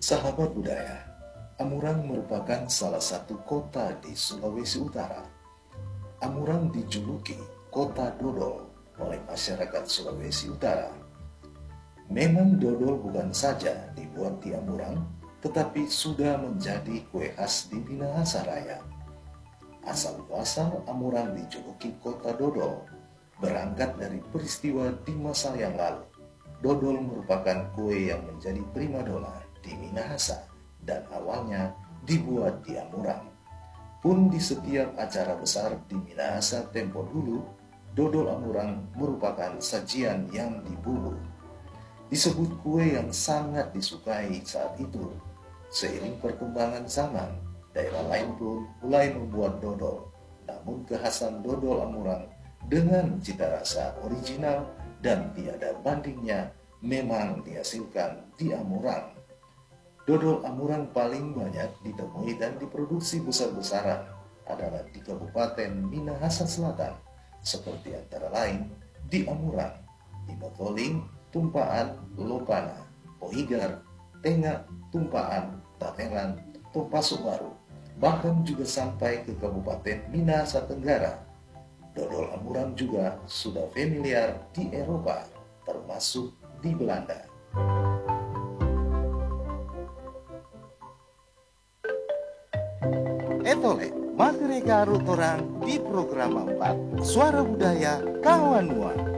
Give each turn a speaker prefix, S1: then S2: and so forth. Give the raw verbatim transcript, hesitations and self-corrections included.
S1: Sahabat budaya, Amurang merupakan salah satu kota di Sulawesi Utara. Amurang dijuluki kota dodol oleh masyarakat Sulawesi Utara. Memang dodol bukan saja dibuat di Amurang, tetapi sudah menjadi kue khas di Minahasa Raya. Asal-muasal Amurang dijuluki kota dodol berangkat dari peristiwa di masa yang lalu. Dodol merupakan kue yang menjadi primadona di Minahasa dan awalnya dibuat di Amurang. Pun di setiap acara besar di Minahasa tempo dulu, dodol Amurang merupakan sajian yang diburu. Disebut kue yang sangat disukai saat itu. Seiring perkembangan zaman, daerah lain pun mulai membuat dodol. Namun kekhasan dodol Amurang dengan cita rasa original dan tiada bandingnya memang dihasilkan di Amurang. Dodol Amurang paling banyak ditemui dan diproduksi besar-besaran adalah di Kabupaten Minahasa Selatan, seperti antara lain di Amurang, di Motoling, Tumpaan, Lopana, Pohigar, Tengah, Tumpaan, Tateran, Topaso Baru, bahkan juga sampai ke Kabupaten Minahasa Tenggara. Dodol Amurang juga sudah familiar di Eropa, termasuk di Belanda.
S2: Etole, materi garut orang di program empat Suara Budaya Kawanua.